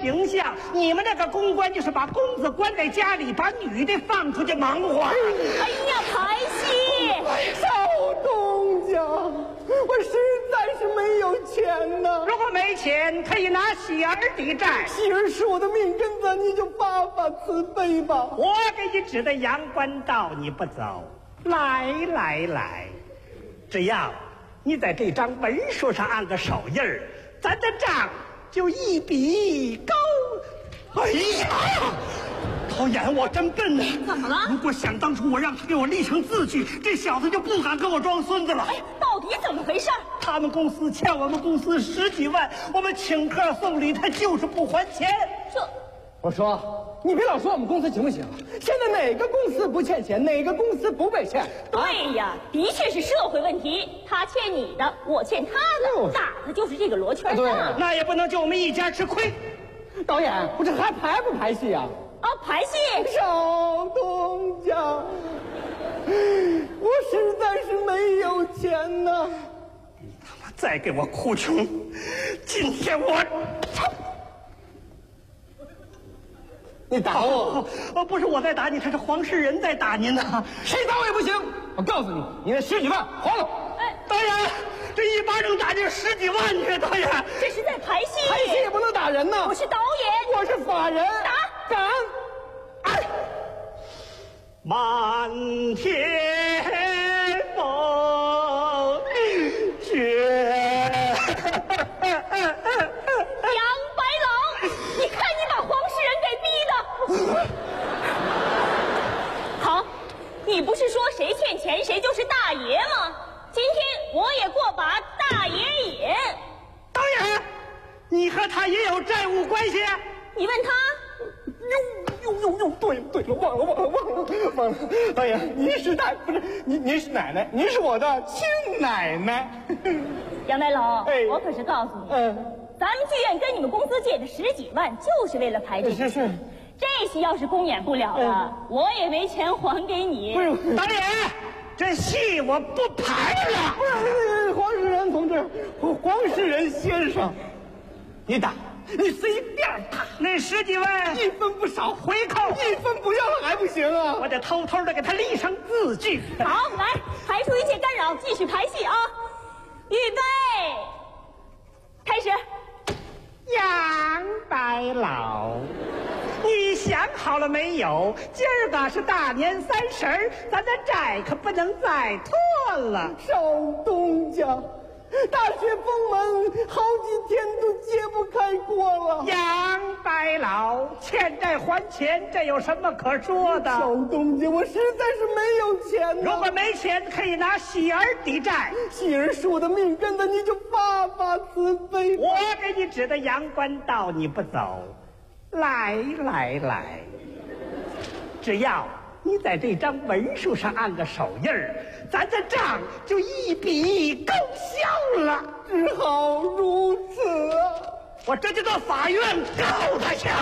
形象。你们这个公关就是把公子关在家里，把女的放出去忙活。 哎呀，排戏！ 少东家，我实在是没有钱呐。 如果没钱，可以拿喜儿抵债。 喜儿是我的命根子，你就发发慈悲吧。 我给你指的阳关道，你不走。来，只要你在这张文书上按个手印儿，咱的账就一笔勾。哎呀，导演，我真笨呐！ 怎么了？ 如果想当初我让他给我立成字据，这小子就不敢跟我装孙子了。 哎，到底怎么回事？ 他们公司欠我们公司10几万，我们请客送礼，他就是不还钱。 我说，你别老说我们公司行不行？现在哪个公司不欠钱，哪个公司不被欠？ 对呀，的确是社会问题，他欠你的，我欠他的，打的就是这个罗圈对， 那也不能就我们一家吃亏。 导演，我这还排不排戏啊？ 啊，排戏！ 少东家，我实在是没有钱呐。 你他妈再给我哭穷，今天我你打我？ 不是我在打你，他是黄世仁在打您呢。 谁打我也不行。我告诉你，你那10几万花了。 导演，这一巴掌打进10几万去，导演。 这是在排戏， 排戏也不能打人呐。 我是导演， 我是法人。敢！ 哎，漫天风雪。 杨白劳，你看你把黄世仁给逼的。好，你不是说谁欠钱谁就是大爷吗？今天我也过把大爷瘾。 导演，你和他也有债务关系？ 你问他。 对了，忘了。导演，您是您是奶奶，您是我的亲奶奶。 杨白劳， 哎， 我可是告诉你，咱们剧院跟你们公司借的10几万，就是为了排这个。 是。 这戏要是公演不了了，我也没钱还给你。 不是， 导演，这戏我不排了。 不是，黄世仁同志，黄世仁先生，你打，你随便打， 那10几万 1分不少， 回扣 1分不要了还不行啊！ 我得偷偷的给他立上字据。 好，来，排除一切干扰，继续排戏啊！预备，开始。 杨白劳，你想好了没有？今儿个是大年30，咱的债可不能再拖了。 少东家，大雪封门，好几天都揭不开锅了。 杨白劳，欠债还钱，这有什么可说的？ 少东家，我实在是没有钱呐。 如果没钱，可以拿喜儿抵债。 喜儿是我的命根子，你就发发慈悲。 我给你指的阳关道，你不走。来，只要你在这张文书上按个手印儿，咱的账就一笔勾销了。 只好如此。 我这就到法院告他去。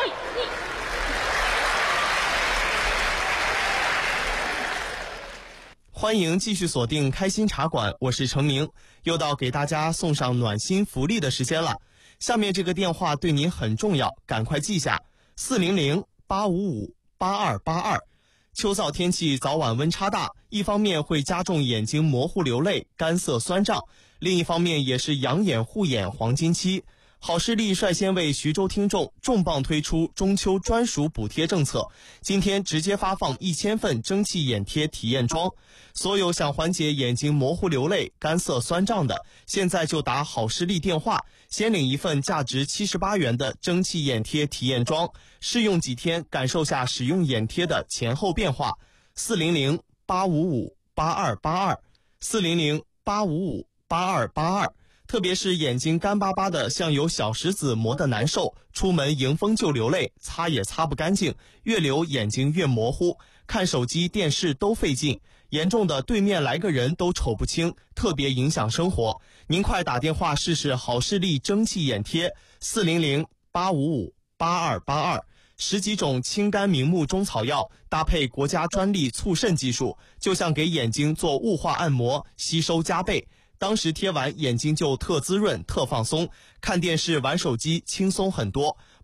欢迎继续锁定开心茶馆，我是程明，又到给大家送上暖心福利的时间了。下面这个电话对您很重要，赶快记下：400-855-8282。秋燥天气早晚温差大，一方面会加重眼睛模糊流泪、干涩酸胀，另一方面也是养眼护眼黄金期。好视力率先为徐州听众重磅推出中秋专属补贴政策，今天直接发放1000份蒸汽眼贴体验装。所有想缓解眼睛模糊流泪、干涩酸胀的，现在就打好视力电话，先领一份价值78元的蒸汽眼贴体验装，试用几天，感受下使用眼贴的前后变化。400-855-8282 400-855-8282。特别是眼睛干巴巴的，像有小石子磨得难受，出门迎风就流泪，擦也擦不干净，越流眼睛越模糊，看手机电视都费劲，严重的对面来个人都瞅不清，特别影响生活。您快打电话试试好视力蒸汽眼贴，400-855-8282。10几种清肝明目中草药搭配国家专利促渗技术，就像给眼睛做雾化按摩，吸收加倍。当时贴完眼睛就特滋润特放松，看电视玩手机轻松很多。